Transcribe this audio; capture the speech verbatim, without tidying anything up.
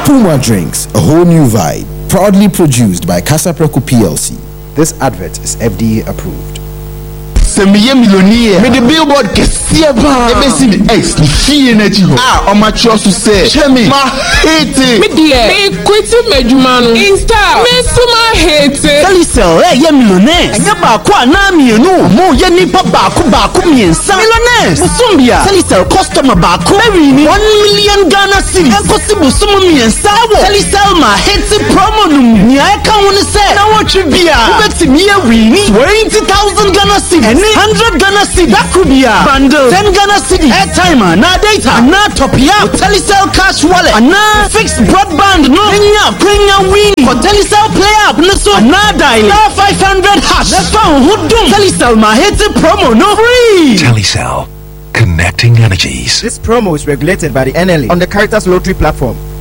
Puma Drinks, a whole new vibe. Proudly produced by Casapreco P L C. This advert is F D A approved. Semiye millionaire. Me the billboard kesiye ba. Ebe si mi ex ni fiye na jiho. Ah, o ma chosu se. Chemi, ma hate. Me diye, me kwiti mejumanu. Insta, me suma hate. Telecel, eh, ye millionaires. Enya baako ana mienu. Mo ye nipa baako baako miensa. Millionaires. Musumbia. Telecel customer baako. Mewini. One million Ghana cedis. Enkosi busumu miensa wo. Telecel ma hate promo numu. Ni eka wone se. Na wo tribia. Ubeti miye wini. twenty thousand Ghana cedis. one hundred Ghana cedis. That could be a bundle. ten Ghana cedis. Airtime, na data, na top up. Telecel cash wallet, na fixed broadband. No, Kenya, Kenya win. For Telecel play up, no so na dial. Star five hundred hash. That's found who do. Telecel ma hit promo, no free. Telecel, connecting energies. This promo is regulated by the N L A on the Caritas Lottery platform.